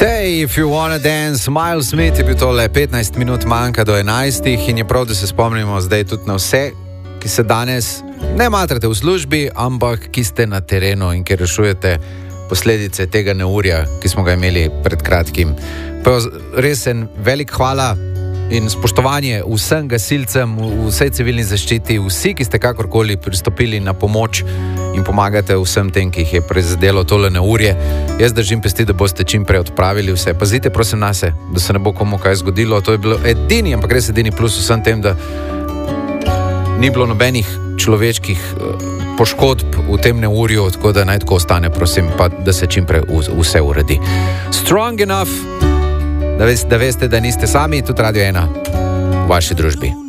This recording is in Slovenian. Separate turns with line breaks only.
Stay if you wanna dance. Miles Smith je bil tole, 15 minut manjka do 11 in je prav, da se spomnimo zdaj tudi na vse, ki se danes ne matrate v službi, ampak ki ste na terenu in ki rešujete posledice tega neurja, ki smo ga imeli pred kratkim. Pa res en velik hvala in spoštovanje vsem gasilcem, vsej civilni zaščiti, vsi, ki ste kakorkoli pristopili na pomoč in pomagate vsem tem, ki jih je prizadelo tole neurje. Jaz držim pesti, da boste čim prej odpravili vse. Pazite prosim nase, da se ne bo komu kaj zgodilo. To je bilo edini, ampak res edini plus vsem tem, da ni bilo nobenih človeških poškodb v tem neurju, tako da naj tako ostane, prosim, pa da se čim prej vse uredi. Strong enough, da veste, da niste sami, tudi Radio 1 v vaši družbi.